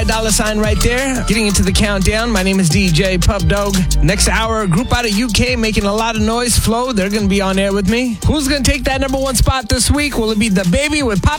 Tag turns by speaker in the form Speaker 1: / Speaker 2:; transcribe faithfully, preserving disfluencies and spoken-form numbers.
Speaker 1: dollar sign right there. Getting into the countdown. My name is D J Pub Dog. Next hour, a group out of U K making a lot of noise. Flow, they're going to be on air with me. Who's going to take that number one spot this week? Will it be The Baby with Pop